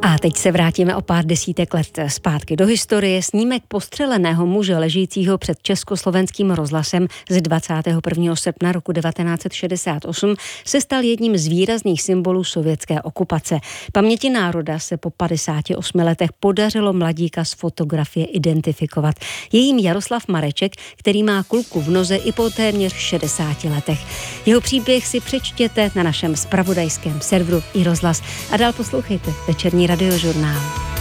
A teď se vrátíme o pár desítek let zpátky do historie. Snímek postřeleného muže ležícího před Československým rozhlasem z 21. srpna roku 1968 se stal jedním z výrazných symbolů sovětské okupace. Paměti národa se po 58 letech podařilo mladíka z fotografie identifikovat. Je jím Jaroslav Mareček, který má kulku v noze i po téměř 60 letech. Jeho příběh si přečtěte na našem zpravodajském serveru iRozhlas a dál poslouchejte večerní radiožurnál.